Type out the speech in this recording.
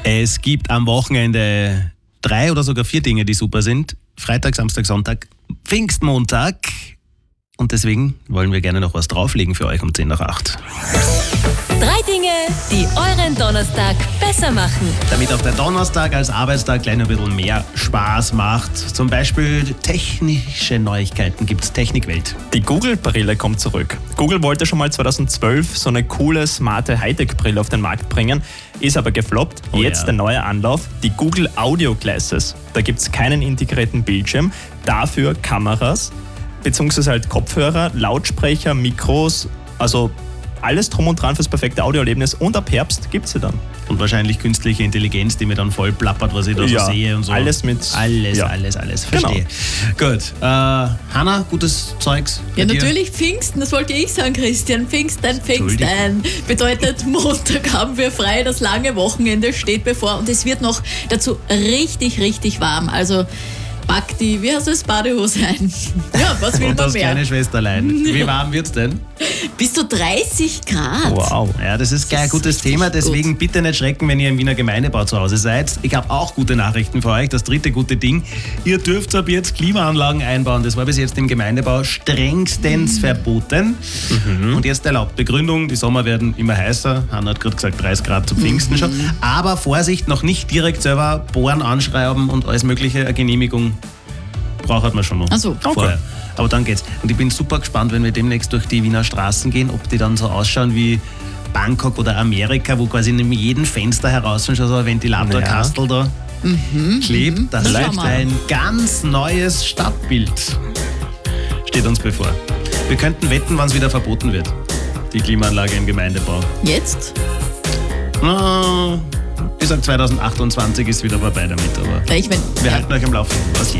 Es gibt am Wochenende 3 oder sogar 4 Dinge, die super sind. Freitag, Samstag, Sonntag, Pfingstmontag. Und deswegen wollen wir gerne noch was drauflegen für euch um 10 nach 8. 3 Dinge, die euren Donnerstag besser machen. Damit auch der Donnerstag als Arbeitstag gleich ein bisschen mehr Spaß macht. Zum Beispiel technische Neuigkeiten gibt's Technikwelt. Die Google-Brille kommt zurück. Google wollte schon mal 2012 so eine coole, smarte Hightech-Brille auf den Markt bringen, ist aber gefloppt. Oh Jetzt ja. der neue Anlauf, die Google Audio Glasses. Da gibt's keinen integrierten Bildschirm, dafür Kameras, beziehungsweise halt Kopfhörer, Lautsprecher, Mikros, also alles drum und dran fürs perfekte Audioerlebnis, und ab Herbst gibt's sie dann. Und wahrscheinlich künstliche Intelligenz, die mir dann voll plappert, was ich da so sehe und so. Alles mit... Alles. Verstehe. Gut. Hanna, gutes Zeugs? Ja, bei dir? natürlich Pfingsten, das wollte ich sagen, Christian. Pfingsten. Bedeutet, Montag haben wir frei, das lange Wochenende steht bevor und es wird noch dazu richtig, richtig warm. Also pack die, wie heißt das, Badehose ein. Ja, was will Und man das mehr? kleine Schwesterlein. Wie warm wird's denn? Bis zu 30 Grad. Wow. Ja, das ist gleich ein gutes richtig Thema, deswegen gut. bitte nicht schrecken, wenn ihr im Wiener Gemeindebau zu Hause seid. Ich habe auch gute Nachrichten für euch. Das 3. gute Ding, ihr dürft ab jetzt Klimaanlagen einbauen. Das war bis jetzt im Gemeindebau strengstens verboten und jetzt erlaubt. Begründung, die Sommer werden immer heißer. Hanna hat gerade gesagt 30 Grad zu Pfingsten schon. Aber Vorsicht, noch nicht direkt selber bohren, anschreiben und alles mögliche, eine Genehmigung braucht man schon noch. Ach so. Vorher. Aber dann geht's. Und ich bin super gespannt, wenn wir demnächst durch die Wiener Straßen gehen, ob die dann so ausschauen wie Bangkok oder Amerika, wo quasi in jedem Fenster heraus schon so ein Ventilatorkastel da klebt. Das Schau ist mal. ein ganz neues Stadtbild. Steht uns bevor. Wir könnten wetten, wann es wieder verboten wird. Die Klimaanlage im Gemeindebau. Jetzt? Ich sag 2028 ist wieder vorbei damit, aber Ich mein, wir halten euch am Laufenden. Was